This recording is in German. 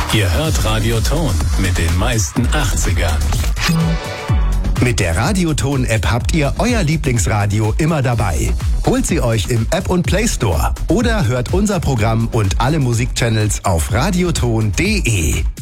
Ihr hört Radio Ton mit den meisten 80ern. Mit der Radioton-App habt ihr euer Lieblingsradio immer dabei. Holt sie euch im App- und Play Store oder hört unser Programm und alle Musikchannels auf radioton.de.